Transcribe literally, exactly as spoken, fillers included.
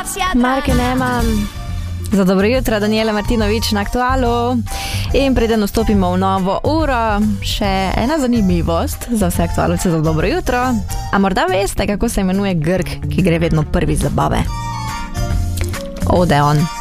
Marke nemam. Za dobro jutro, Daniela Martinović na Aktualu. In preden vstopimo v novo uro, še ena zanimivost za vse aktualce za dobro jutro. A morda veste, kako se imenuje Grk, ki gre vedno prvi z zabave? Odeon.